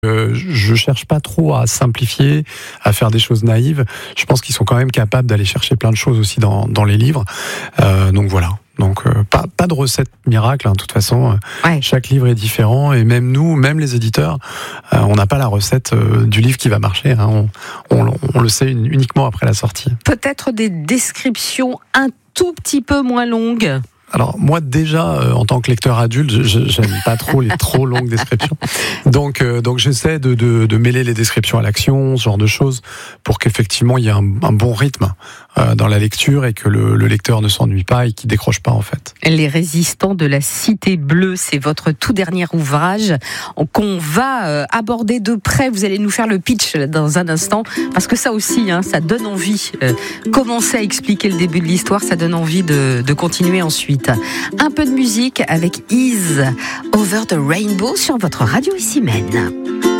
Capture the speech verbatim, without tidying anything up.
Euh, je cherche pas trop à simplifier, à faire des choses naïves. Je pense qu'ils sont quand même capables d'aller chercher plein de choses aussi dans, dans les livres. Euh, donc voilà. Donc euh, pas, pas de recette miracle, hein, de toute façon. Ouais. Chaque livre est différent et même nous, même les éditeurs, euh, on n'a pas la recette euh, du livre qui va marcher. Hein. On, on, on le sait uniquement après la sortie. Peut-être des descriptions un tout petit peu moins longues. Alors moi déjà euh, en tant que lecteur adulte, je, j'aime pas trop les trop longues descriptions. Donc euh, donc j'essaie de, de de mêler les descriptions à l'action, ce genre de choses, pour qu'effectivement il y ait un, un bon rythme euh, dans la lecture et que le, le lecteur ne s'ennuie pas et qu'il décroche pas en fait. Les résistants de la Cité Bleue, c'est votre tout dernier ouvrage qu'on va euh, aborder de près. Vous allez nous faire le pitch dans un instant, parce que ça aussi, hein, ça donne envie. Euh, commencer à expliquer le début de l'histoire, ça donne envie de, de continuer ensuite. Un peu de musique avec Is Over the Rainbow sur votre radio Issy Mène.